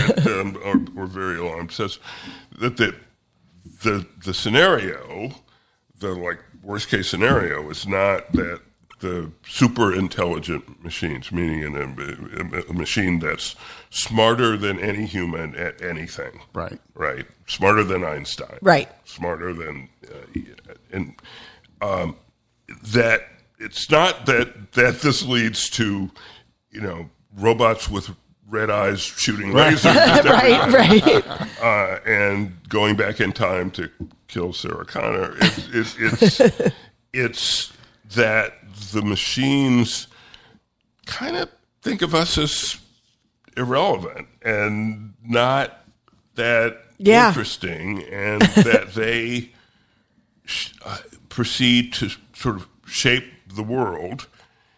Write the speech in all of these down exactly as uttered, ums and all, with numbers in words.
get, um, or, or very alarmed, says that the the the scenario, the like worst case scenario, is not that the super intelligent machines, meaning in a, a machine that's smarter than any human at anything, right, right, smarter than Einstein, right, smarter than, uh, and um, that it's not that that this leads to, you know, robots with red eyes shooting lasers, right, right, uh, and going back in time to kill Sarah Connor. It's it's it's, it's that the machines kind of think of us as irrelevant and not that yeah. interesting, and that they sh- uh, proceed to sort of shape the world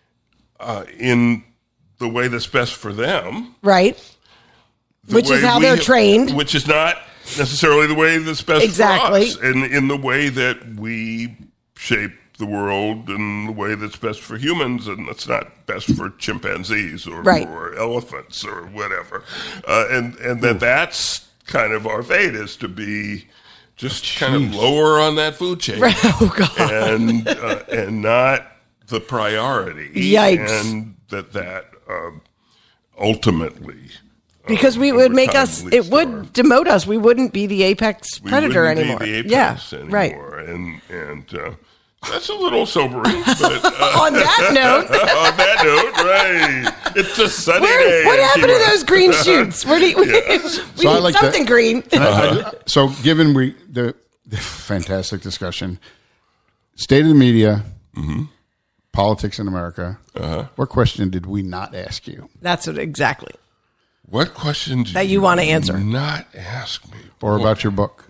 uh, in the way that's best for them. Right. Which is how they're have, trained. Which is not necessarily the way that's best exactly. for us. And in the way that we shape the world in the way that's best for humans, and that's not best for chimpanzees or, right. or elephants or whatever. Uh, and, and that that's kind of our fate, is to be just oh, kind of lower on that food chain. Right. Oh, God. And, uh, and not the priority. Yikes. And that that um, ultimately... Because we uh, would make us, it would our, demote us. We wouldn't be the apex predator we wouldn't anymore. Be the apex yeah, anymore. right. And, and uh, that's a little sobering. But, uh, on that note. on that note, right. It's a sunny Where, day. What happened to those green shoots? Where do you, we, Yeah. we So need I like something that. green. Uh-huh. So given we the, the fantastic discussion, state of the media, mm-hmm. politics in America, uh-huh. what question did we not ask you? That's what exactly. What question did that you, you want to answer? Not ask me. Or Boy. About your book?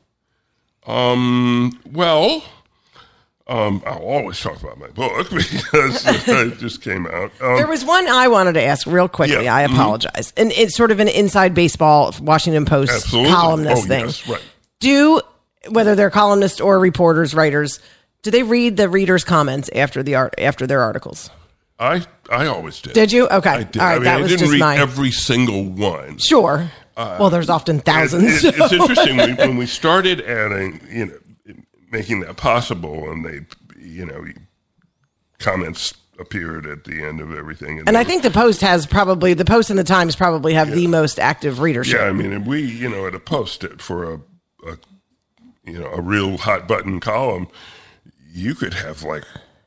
Um. Well, um, I'll always talk about my book because it just came out. Um, there was one I wanted to ask real quickly. Yeah. I apologize. Mm-hmm. And it's sort of an inside baseball Washington Post Absolutely. columnist oh, thing. Yes, right. Do, whether they're columnists or reporters, writers, do they read the readers' comments after the art after their articles? I I always did. Did you? Okay. I did. All right. I mean, that I was didn't just read mine. every single one. Sure. Uh, well, there's often thousands. It, it, it's interesting when, when we started adding, you know, making that possible, and they, you know, comments appeared at the end of everything. And, and I think the Post has probably, the Post and the Times probably have yeah. the most active readership. Yeah, I mean, we, you know, at a Post for a, a, you know, a real hot button column, you could have like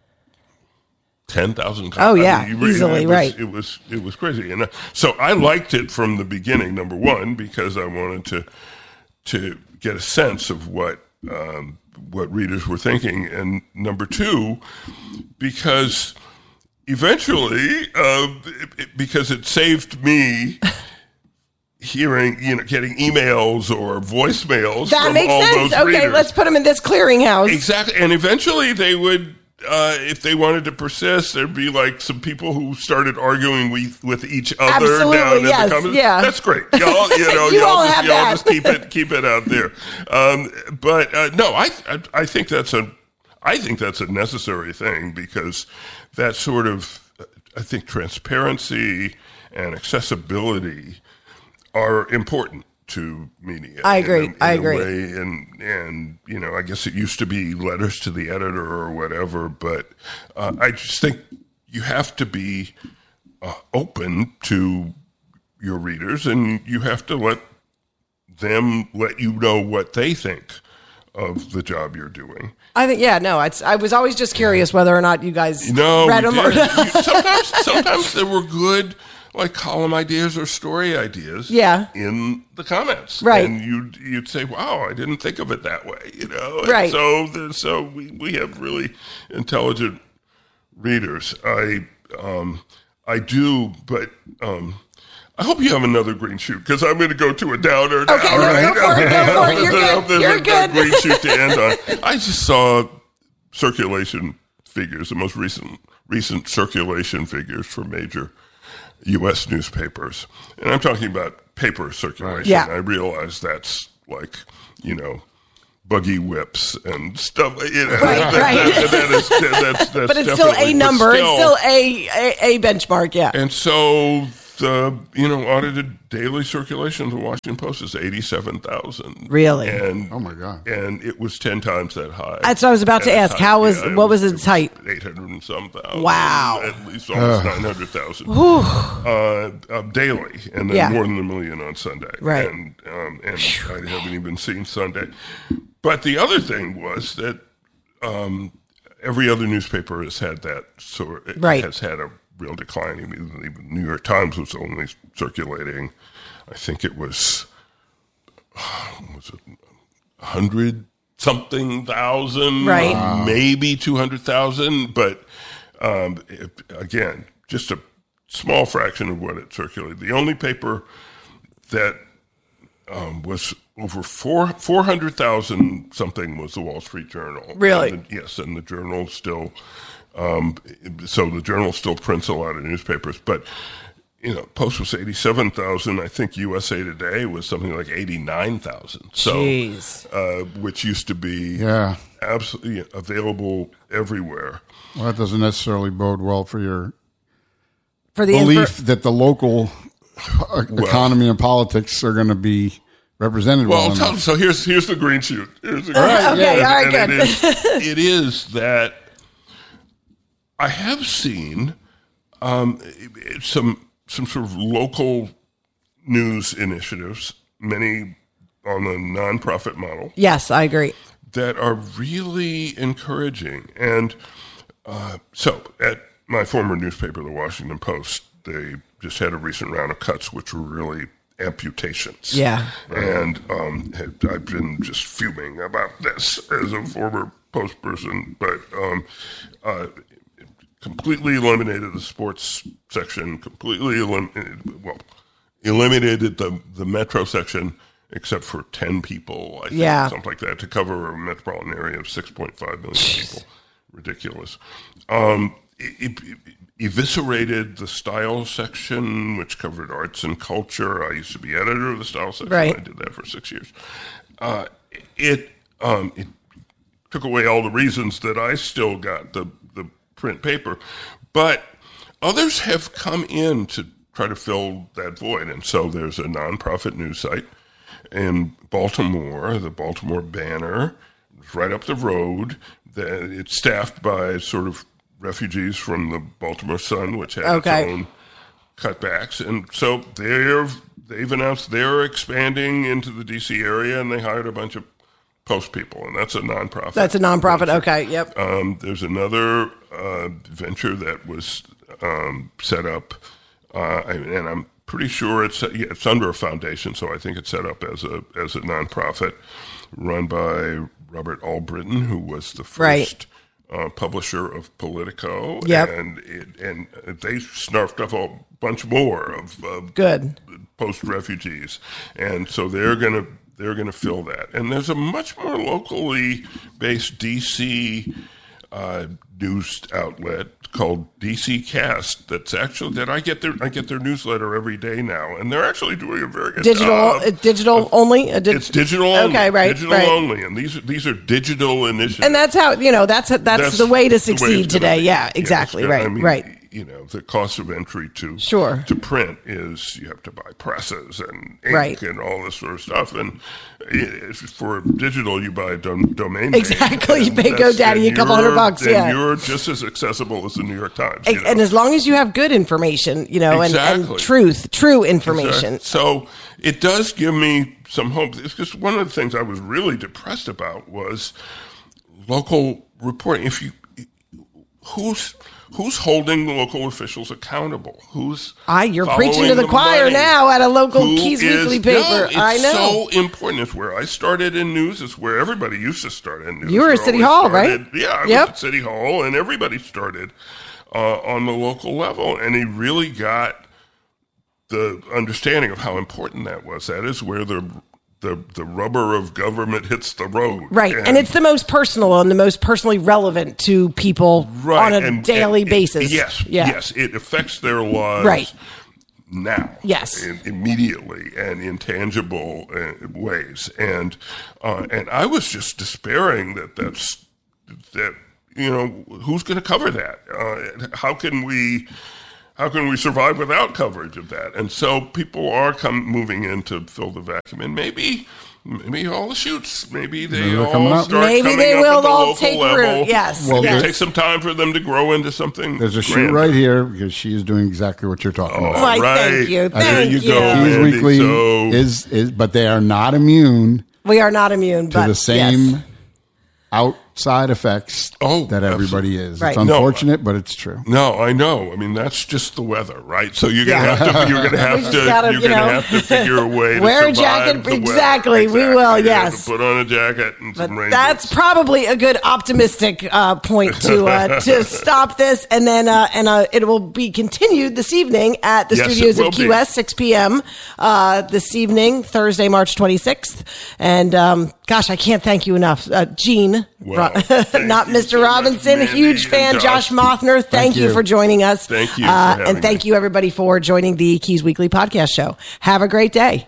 ten thousand Oh yeah, I mean, easily, it was, right. It was it was crazy, and uh, so I liked it from the beginning. Number one, because I wanted to to get a sense of what um, what readers were thinking, and number two, because eventually, uh, it, it, because it saved me. Hearing, you know, getting emails or voicemails. That from makes all sense. Those okay, readers. Let's put them in this clearinghouse. Exactly, and eventually they would. Uh, if they wanted to persist, there'd be like some people who started arguing with, with each other Absolutely, down in yes, the comments. yeah. That's great. Y'all, you know, you y'all, all just, have y'all that. just keep it keep it out there. Um, but uh, no, I, I I think that's a I think that's a necessary thing, because that sort of I think transparency and accessibility are important to media. I agree. In a, in I a agree. Way. And, and, you know, I guess it used to be letters to the editor or whatever, but uh, I just think you have to be uh, open to your readers, and you have to let them let you know what they think of the job you're doing. I think, yeah, no, it's, I was always just curious whether or not you guys no, read them. Or you, sometimes, sometimes there were good, like column ideas or story ideas, yeah. in the comments, right? And you'd you'd say, "Wow, I didn't think of it that way," you know, and right? So, the, so we, we have really intelligent readers. I um I do, but um I hope you have another green shoot, because I'm going to go to a downer now. Okay, no, right? go for it, go for it. You're good. There's You're a, good. a green shoot to end on. I just saw circulation figures, the most recent recent circulation figures for major U S newspapers. And I'm talking about paper circulation. Yeah. I realize that's like, you know, buggy whips and stuff. You know, right, that, right. That, that is, that, that's, that's but it's still a number. Still, it's still a, a, a benchmark, yeah. And so the you know audited daily circulation of the Washington Post is eighty-seven thousand. Really? And Oh my God! and it was ten times that high. That's what I was about to At ask. its height. How was Yeah, what was its height? Eight hundred and some thousand. Wow. At least almost nine hundred thousand uh, uh, daily, and then Yeah. more than a million on Sunday. Right. And um, and I haven't even seen Sunday. But the other thing was that um, every other newspaper has had that sort. Right. Has had a real decline. Even, even New York Times was only circulating, I think it was, was it a hundred something thousand, Right. or maybe two hundred thousand. But um, it, again, just a small fraction of what it circulated. The only paper that um, was over four four hundred thousand something was the Wall Street Journal. Really? And the, yes, and the Journal still. Um, so the Journal still prints a lot of newspapers, but you know, Post was eighty-seven thousand. I think U S A Today was something like eighty-nine thousand. So, Jeez. uh, which used to be Yeah. absolutely available everywhere. Well, that doesn't necessarily bode well for your For the belief infor- that the local uh, economy and politics are going to be represented well, Well, tell, enough. so here's here's the green shoot. Here's the green right, shoot. okay, And- all right, and good. It is, it is that I have seen um, some some sort of local news initiatives, many on the nonprofit model, Yes, I agree. that are really encouraging. And uh, so at my former newspaper, the Washington Post, they just had a recent round of cuts, which were really amputations. Yeah. And um, had, I've been just fuming about this as a former Post person, but um, uh, completely eliminated the sports section, completely eliminated, well, eliminated the, the Metro section, except for ten people, I think, Yeah. something like that, to cover a metropolitan area of six point five million people. Ridiculous. Um, it, it eviscerated the style section, which covered arts and culture. I used to be editor of the style section. Right. I did that for six years. Uh, it um, it took away all the reasons that I still got the, the print paper. But others have come in to try to fill that void. And so there's a nonprofit news site in Baltimore, the Baltimore Banner. It's right up the road. The, it's staffed by sort of refugees from the Baltimore Sun, which had Okay. its own cutbacks. And so they're, they've announced they're expanding into the D C area, and they hired a bunch of Post people, and that's a nonprofit. That's a nonprofit. Okay. Yep. Um, there's another uh, venture that was um, set up, uh, and I'm pretty sure it's yeah, it's under a foundation, so I think it's set up as a as a nonprofit run by Robert Albritton, who was the first Right. uh, publisher of Politico. Yep. And it, and they snarfed up a bunch more of uh, Good. Post refugees, and so they're going to they're going to fill that. And there's a much more locally based D C uh, news outlet called D C Cast. That's actually that I get their I get their newsletter every day now, and they're actually doing a very good Digital. job. uh, digital only. A di- It's digital only. Okay. Right. Digital right. only, and these are, these are digital initiatives. And that's how you know that's that's, That's the way to it's succeed gonna today. be. Yeah. Yes, Exactly. yeah, right. I mean, right. You know, the cost of entry to Sure. to print is you have to buy presses and ink Right. and all this sort of stuff. And it, for digital, you buy a dom- domain name. Exactly. You and pay that's- GoDaddy and a couple hundred you're- bucks, and yeah. you're just as accessible as the New York Times. And, you know? and as long as you have good information, you know, and, and Exactly. truth, true information. So it does give me some hope. Because one of the things I was really depressed about was local reporting. If you, who's who's holding the local officials accountable? Who's Ah, you're following preaching to the choir money? now at a local Who Keys is- Weekly no, paper. it's I know. so important. It's where I started in news. It's where everybody used to start in news. You were They at City always Hall, started- right? Yeah, I Yep. was at City Hall, and everybody started uh, on the local level. And he really got the understanding of how important that was. That is where the the, the rubber of government hits the road. Right. And, it's the most personal and the most personally relevant to people right, on a and- daily and- basis. Yes, Yeah. yes. It affects their lives Right. now. Yes. in- immediately and in tangible uh, ways. And uh, and I was just despairing that that's that you know who's going to cover that? Uh, how can we? how can we survive without coverage of that? And so people are come moving in to fill the vacuum, and maybe. Maybe all the shoots. Maybe they Maybe all up. start Maybe coming they up will at the all local take level. root. Yes. Well, It'll yes. take some time for them to grow into something. There's a shoot grander. right here because she is doing exactly what you're talking Oh, about. Why, right. thank you. There Thank you you. go, Keys Mandy. Weekly So- is is, but they are not immune We are not immune to but the same yes. outside effects Oh, that everybody is. Right. It's No. unfortunate, but it's true. No, I know. I mean, that's just the weather, right? So you're gonna Yeah. have to. You're gonna have We to. just gotta, you're you gonna know, have to figure a way to wear a survive jacket. the weather. Exactly. We will, You're gonna have yes. to put on a jacket and But some rain that's boots. probably a good optimistic uh, point to uh, to stop this, and then uh, and uh, it will be continued this evening at the Yes, it studios will of Key be. West, six p.m. Uh, this evening, Thursday, March twenty-sixth. And um, gosh, I can't thank you enough, uh, Gene, Wow. Ro- Thank not you Mister so much, Robinson. Mandy Huge and fan, Josh, Josh. Mothner. Thank, you. you. for joining us. Thank you for uh, having and thank me. you everybody for joining the Keys Weekly podcast show. Have a great day.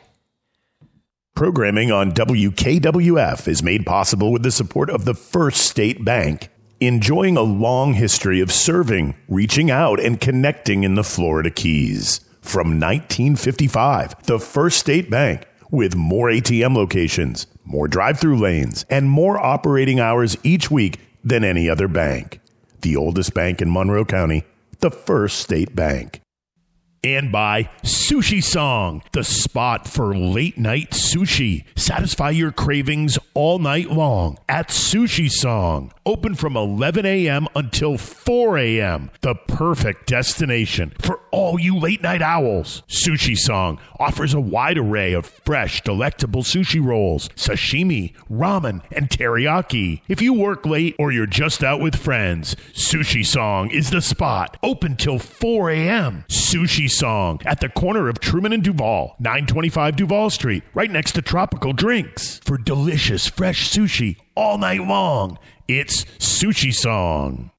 Programming on W K W F is made possible with the support of the First State Bank, enjoying a long history of serving, reaching out, and connecting in the Florida Keys. From nineteen fifty-five, the First State Bank, with more A T M locations, more drive-through lanes, and more operating hours each week than any other bank. The oldest bank in Monroe County, the First State Bank. And by Sushi Song, the spot for late night sushi. Satisfy your cravings all night long at Sushi Song. Open from eleven a.m. until four a.m. The perfect destination for all you late night owls. Sushi Song offers a wide array of fresh, delectable sushi rolls, sashimi, ramen, and teriyaki. If you work late or you're just out with friends, Sushi Song is the spot. Open till four a.m. Sushi Song at the corner of Truman and Duval, nine twenty-five Duval Street, right next to Tropical Drinks. For delicious, fresh sushi all night long, it's Sushi Song.